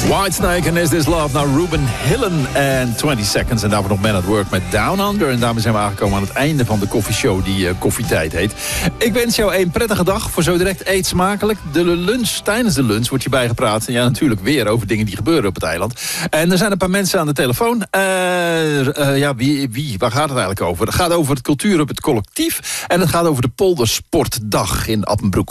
Whitesnake en Is This Love. Nou, Ruben Hillen en 20 Seconds. En daarvoor nog Man at Work met Down Under. En daarmee zijn we aangekomen aan het einde van de koffieshow die Koffietijd heet. Ik wens jou een prettige dag. Voor zo direct eet smakelijk. De lunch, tijdens de lunch wordt je bijgepraat. En ja, natuurlijk weer over dingen die gebeuren op het eiland. En er zijn een paar mensen aan de telefoon. Waar gaat het eigenlijk over? Het gaat over het cultuur op het collectief. En het gaat over de Poldersportdag in Appenbroek.